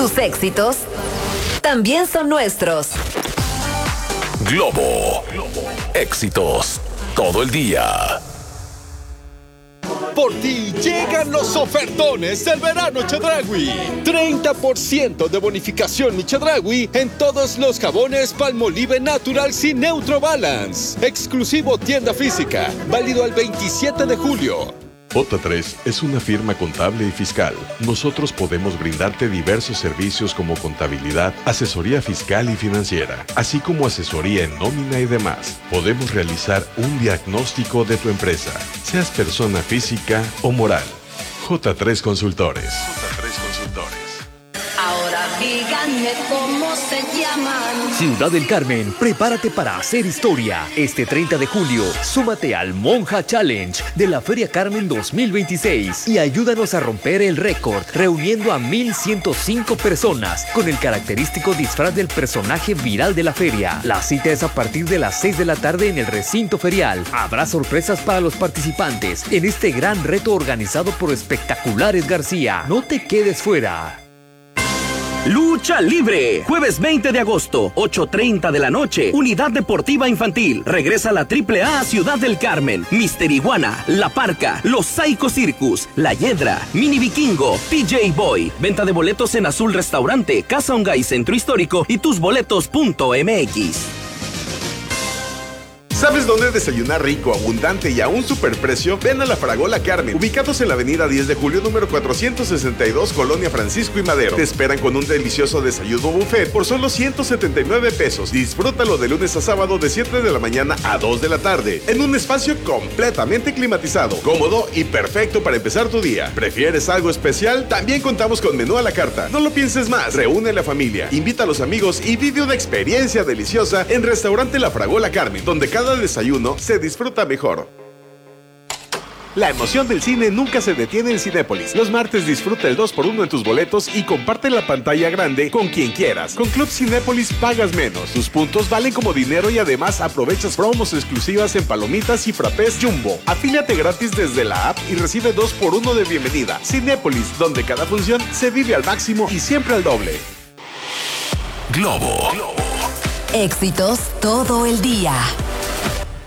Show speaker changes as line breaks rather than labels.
Tus éxitos también son nuestros.
Globo. Éxitos todo el día.
Por ti llegan los ofertones del verano Chedraui. 30% de bonificación mi Chedraui en todos los jabones Palmolive Naturals y Neutro Balance. Exclusivo tienda física. Válido al 27 de julio.
J3 es una firma contable y fiscal. Nosotros podemos brindarte diversos servicios como contabilidad, asesoría fiscal y financiera, así como asesoría en nómina y demás. Podemos realizar un diagnóstico de tu empresa, seas persona física o moral. J3 Consultores.
Ahora díganme cómo se llaman.
Ciudad del Carmen, prepárate para hacer historia. Este 30 de julio, súmate al Monja Challenge de la Feria Carmen 2026 y ayúdanos a romper el récord, reuniendo a 1,105 personas con el característico disfraz del personaje viral de la feria. La cita es a partir de las 6 de la tarde en el recinto ferial. Habrá sorpresas para los participantes en este gran reto organizado por Espectaculares García. No te quedes fuera.
Lucha Libre, jueves 20 de agosto, 8:30 de la noche, Unidad Deportiva Infantil. Regresa la AAA a Ciudad del Carmen. Mister Iguana, La Parca, Los Psycho Circus, La Hiedra, Mini Vikingo, TJ Boy. Venta de boletos en Azul Restaurante, Casa Ongay Centro Histórico y tusboletos.mx.
¿Sabes dónde desayunar rico, abundante y a un superprecio? Ven a La Fragola Carmen, ubicados en la avenida 10 de julio, número 462, Colonia Francisco y Madero. Te esperan con un delicioso desayuno buffet por solo 179 pesos. Disfrútalo de lunes a sábado de 7 de la mañana a 2 de la tarde, en un espacio completamente climatizado, cómodo y perfecto para empezar tu día. ¿Prefieres algo especial? También contamos con menú a la carta. No lo pienses más, reúne a la familia, invita a los amigos y vive una experiencia deliciosa en Restaurante La Fragola Carmen, donde cada desayuno se disfruta mejor. La emoción del cine nunca se detiene en Cinépolis. Los martes disfruta el 2x1 en tus boletos y comparte la pantalla grande con quien quieras. Con Club Cinépolis pagas menos. Tus puntos valen como dinero y además aprovechas promos exclusivas en palomitas y frappés Jumbo. Afíliate gratis desde la app y recibe 2x1 de bienvenida. Cinépolis, donde cada función se vive al máximo y siempre al doble.
Globo.
Éxitos todo el día.